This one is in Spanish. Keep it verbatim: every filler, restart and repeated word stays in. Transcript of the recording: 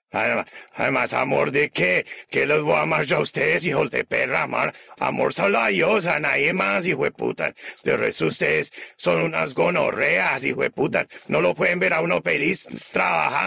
Además, además, amor de qué, que los voy a amar yo a ustedes, hijos de perra, amar, amor solo a Dios, a nadie más, hijo de puta. De resto ustedes son unas gonorreas, hijo de puta. No lo pueden ver a uno feliz trabajando.